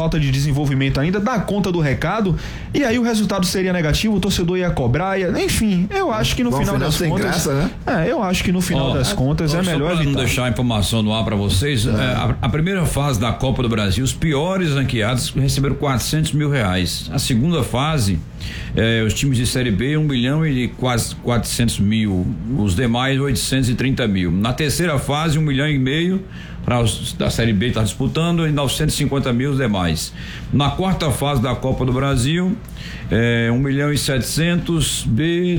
falta de desenvolvimento ainda, dá conta do recado, e aí o resultado seria negativo, o torcedor ia cobrar, enfim, eu acho que no final das contas... Graça, né? Eu acho que no final das contas é melhor evitar. Não deixar a informação no ar para vocês, a primeira fase da Copa do Brasil, os piores ranqueados receberam R$400 mil. A segunda fase, os times de Série B, 1 milhão e quase 400 mil, os demais 830 mil. Na terceira fase, 1,5 milhão para os da Série B está disputando e 950 mil os demais. Na quarta fase da Copa do Brasil, 1 milhão e 700 B,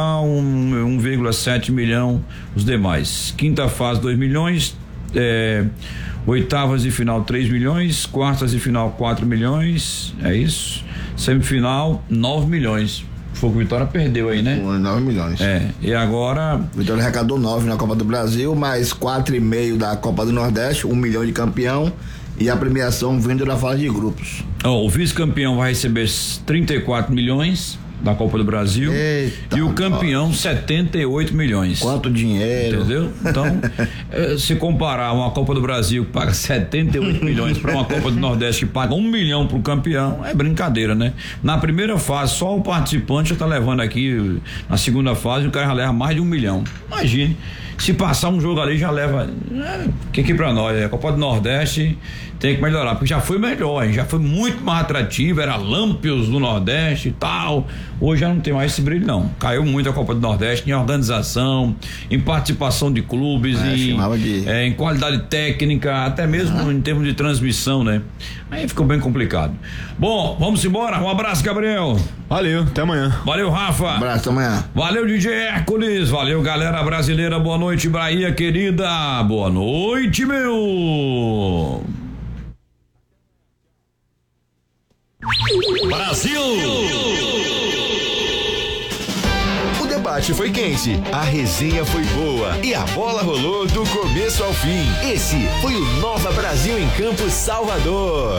1,7 milhão os demais. Quinta fase, 2 milhões, oitavas de final 3 milhões, quartas de final 4 milhões, é isso. Semifinal 9 milhões. Foi que o Vitória perdeu aí, né? 9 milhões. E agora... O Vitória arrecadou 9 na Copa do Brasil, mais 4,5 da Copa do Nordeste, 1 milhão de campeão, e a premiação vindo da fase de grupos. O vice-campeão vai receber 34 milhões da Copa do Brasil. Eita, e o campeão 78 milhões. Quanto dinheiro. Entendeu? Então, se comparar uma Copa do Brasil que paga 78 milhões para uma Copa do Nordeste que paga 1 milhão pro campeão, é brincadeira, né? Na primeira fase, só o participante já tá levando aqui, na segunda fase, o cara já leva mais de 1 milhão. Imagine, se passar um jogo ali já leva, que aqui pra nós, a Copa do Nordeste tem que melhorar, porque já foi melhor, já foi muito mais atrativo, era Lampions do Nordeste e tal. Hoje já não tem mais esse brilho, não. Caiu muito a Copa do Nordeste em organização, em participação de clubes, em qualidade técnica, até mesmo em termos de transmissão, né? Aí ficou bem complicado. Bom, vamos embora. Um abraço, Gabriel. Valeu, até amanhã. Valeu, Rafa. Um abraço, até amanhã. Valeu, DJ Hércules. Valeu, galera brasileira. Boa noite, Bahia querida. Boa noite, meu. Brasil! O debate foi quente, a resenha foi boa e a bola rolou do começo ao fim. Esse foi o Nova Brasil em Campo Salvador.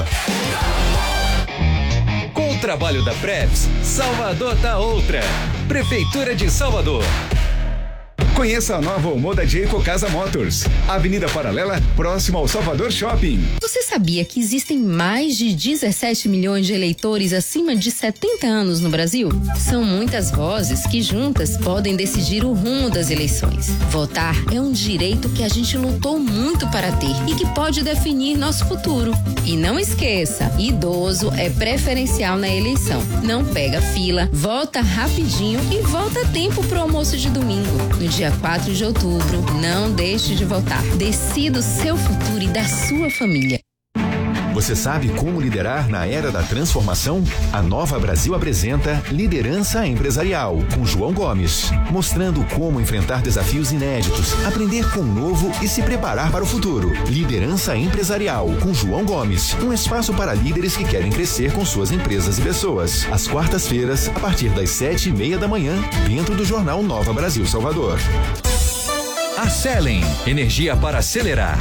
Com o trabalho da Preps, Salvador tá outra. Prefeitura de Salvador. Conheça a nova Omoda de Ecocasa Motors, Avenida Paralela, próximo ao Salvador Shopping. Você sabia que existem mais de 17 milhões de eleitores acima de 70 anos no Brasil? São muitas vozes que juntas podem decidir o rumo das eleições. Votar é um direito que a gente lutou muito para ter e que pode definir nosso futuro. E não esqueça, idoso é preferencial na eleição. Não pega fila, vota rapidinho e volta a tempo pro almoço de domingo. No dia 4 de outubro, não deixe de votar. Decida o seu futuro e da sua família. Você sabe como liderar na era da transformação? A Nova Brasil apresenta Liderança Empresarial, com João Gomes, mostrando como enfrentar desafios inéditos, aprender com o novo e se preparar para o futuro. Liderança Empresarial, com João Gomes, um espaço para líderes que querem crescer com suas empresas e pessoas. Às quartas-feiras, a partir das 7:30 da manhã, dentro do jornal Nova Brasil Salvador. A Selen, energia para acelerar.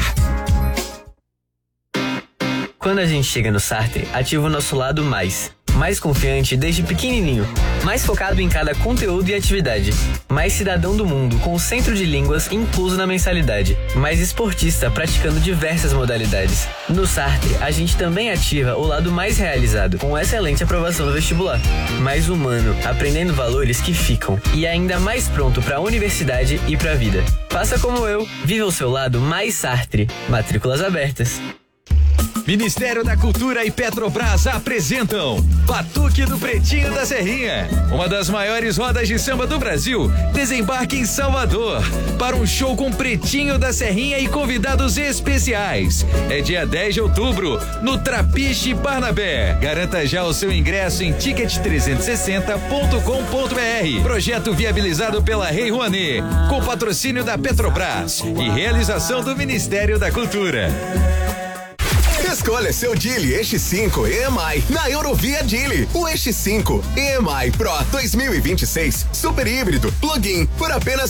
Quando a gente chega no Sartre, ativa o nosso lado mais confiante desde pequenininho, mais focado em cada conteúdo e atividade, mais cidadão do mundo com o centro de línguas incluso na mensalidade, mais esportista praticando diversas modalidades. No Sartre, a gente também ativa o lado mais realizado, com excelente aprovação no vestibular, mais humano, aprendendo valores que ficam e ainda mais pronto para a universidade e para a vida. Faça como eu, viva o seu lado mais Sartre. Matrículas abertas. Ministério da Cultura e Petrobras apresentam Batuque do Pretinho da Serrinha. Uma das maiores rodas de samba do Brasil desembarque em Salvador para um show com Pretinho da Serrinha e convidados especiais. É dia 10 de outubro no Trapiche Barnabé. Garanta já o seu ingresso em ticket360.com.br. Projeto viabilizado pela Rei Rouanet, com patrocínio da Petrobras e realização do Ministério da Cultura. Escolha seu Geely X5 EMI na Eurovia Geely. O X5 EMI Pro 2026 Super Híbrido Plug-in por apenas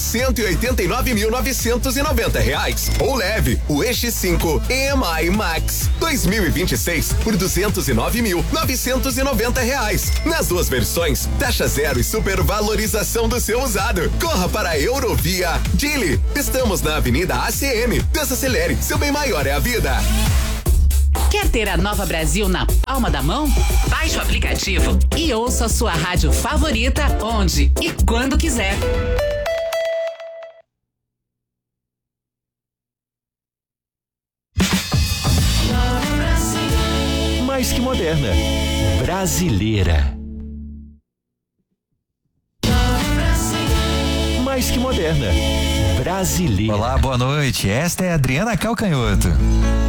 R$189.990. Ou leve o X5 EMI Max 2026 por R$209.990. Nas duas versões, taxa zero e supervalorização do seu usado. Corra para a Eurovia Geely. Estamos na Avenida ACM. Desacelere, seu bem maior é a vida. Quer ter a Nova Brasil na palma da mão? Baixe o aplicativo e ouça a sua rádio favorita onde e quando quiser. Mais que moderna, brasileira. Mais que moderna, brasileira. Olá, boa noite. Esta é Adriana Calcanhoto.